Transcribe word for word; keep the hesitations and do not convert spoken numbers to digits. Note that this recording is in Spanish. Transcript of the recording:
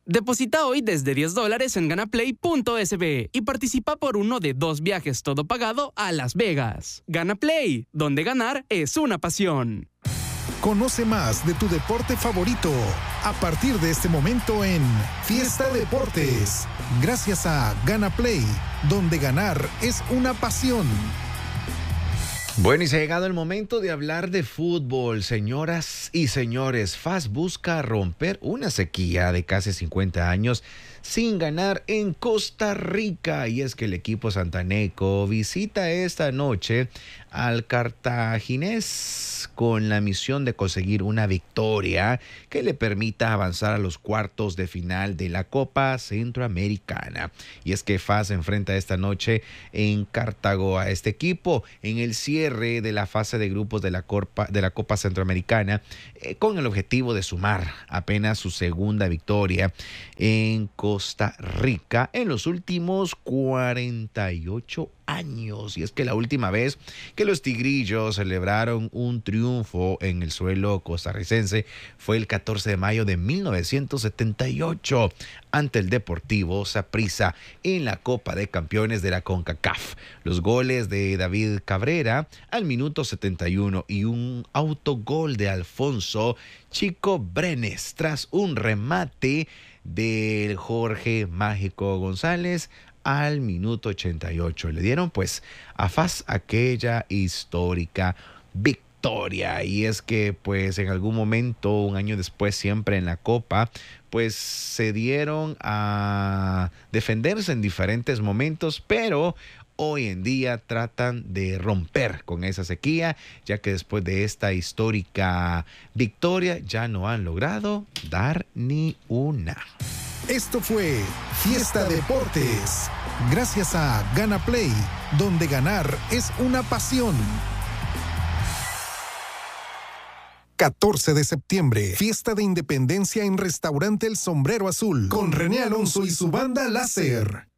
Deposita hoy desde diez dólares en ganaplay punto es be y participa por uno de dos viajes todo pagado a Las Vegas. Ganaplay, donde ganar es una pasión. Conoce más de tu deporte favorito a partir de este momento en Fiesta Deportes, gracias a Ganaplay, donde ganar es una pasión. Bueno, y se ha llegado el momento de hablar de fútbol, señoras y señores. F A S busca romper una sequía de casi cincuenta años sin ganar en Costa Rica. Y es que el equipo santaneco visita esta noche al cartaginés con la misión de conseguir una victoria que le permita avanzar a los cuartos de final de la Copa Centroamericana. Y es que F A S enfrenta esta noche en Cartago a este equipo en el cierre de la fase de grupos de la Copa, de la Copa Centroamericana eh, con el objetivo de sumar apenas su segunda victoria en Costa Rica en los últimos cuarenta y ocho años. Y es que la última vez que los tigrillos celebraron un triunfo en el suelo costarricense fue el catorce de mayo de mil novecientos setenta y ocho ante el Deportivo Saprissa en la Copa de Campeones de la CONCACAF. Los goles de David Cabrera al minuto setenta y uno y un autogol de Alfonso Chico Brenes tras un remate del Jorge Mágico González al minuto ochenta y ocho. Le dieron pues a F A S aquella histórica victoria. Y es que pues en algún momento, un año después, siempre en la Copa, pues se dieron a defenderse en diferentes momentos, pero hoy en día tratan de romper con esa sequía, ya que después de esta histórica victoria ya no han logrado dar ni una. Esto fue Fiesta Deportes, gracias a Ganaplay, donde ganar es una pasión. catorce de septiembre, fiesta de independencia en Restaurante El Sombrero Azul, con René Alonso y su banda Láser.